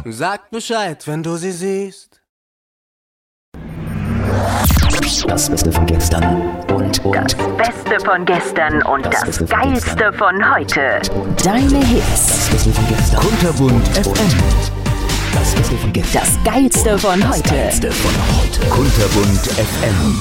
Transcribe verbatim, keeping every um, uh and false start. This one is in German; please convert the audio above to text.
Sag Bescheid, wenn du sie siehst. Das Beste von gestern und, und Das Beste von gestern und das, Das Beste von Geilste gestern. von heute. deine Hits. Das Beste von gestern. Kunterbunt F M. Das Beste von gestern. Das Geilste von Das heute. Geilste von heute. Kunterbunt F M.